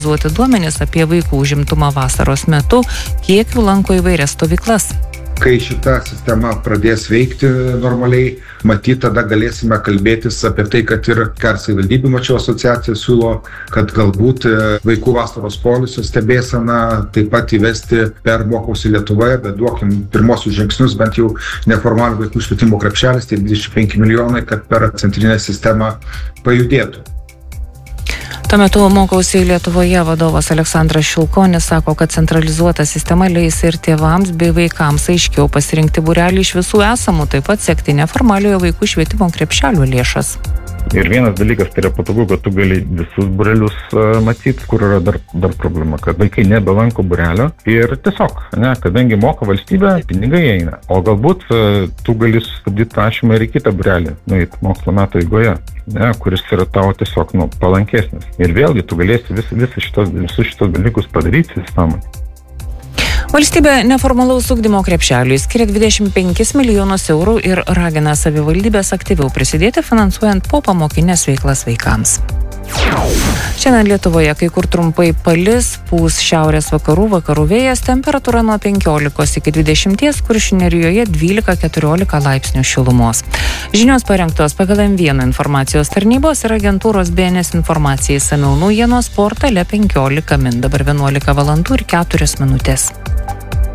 duomenis apie vaikų užimtumą vasaros metu, kiek jų lanko įvairias stovyklas. Kai šita sistema pradės veikti normaliai, matyt, tada galėsime kalbėtis apie tai, kad ir savivaldybių mačiau asociacija siūlo, kad galbūt vaikų vasaros poilsio stebėseną taip pat įvesti per Mokausi Lietuvoje, bet duokim pirmosius žingsnius, bent jau neformalių vaikų švietimo krepšelis, tai 25 milijonai, kad per centrinę sistemą pajudėtų. Tuo metu Mokausi Lietuvoje vadovas Aleksandras Šilkonis sako, kad centralizuota sistema leis ir tėvams bei vaikams aiškiau pasirinkti būrelį iš visų esamų, taip pat sekti neformaliojo vaikų švietimo krepšelio lėšas. Ir vienas dalykas, tai yra patogu, kad tu gali visus būrelius matyti, kur yra dar problema, kad vaikai nebelanko būrelio ir tiesiog, kadangi moka valstybė, pinigai eina. O galbūt tu gali sustabdyti prašymą ir į kitą būrelį, mokslo metų eigoje, kuris yra tau tiesiog palankesnis. Ir vėlgi tu galėsi visus šitos dalykus padaryti sistemai. Valstybė neformalaus ugdymo krepšeliui skiria 25 milijonus eurų ir ragina savivaldybės aktyviau prisidėti finansuojant popamokinės veiklas vaikams. Šiandien Lietuvoje kai kur trumpai palis, pūs šiaurės vakarų vėjas, temperatūra nuo 15 iki 20, Kuršių Nerijoje 12-14 laipsnių šilumos. Žinios parengtos pagal M1 informacijos tarnybos ir agentūros BNS informacijai išsamiau naujienos portale 15 min. Dabar 11 valandų ir 4 minutės.